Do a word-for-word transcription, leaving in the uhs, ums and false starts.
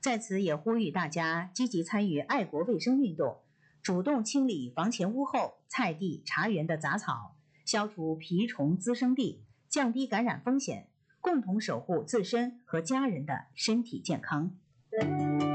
在此也呼吁大家积极参与爱国卫生运动，主动清理房前屋后、菜地、茶园的杂草，消除蜱虫滋生地，降低感染风险，共同守护自身和家人的身体健康。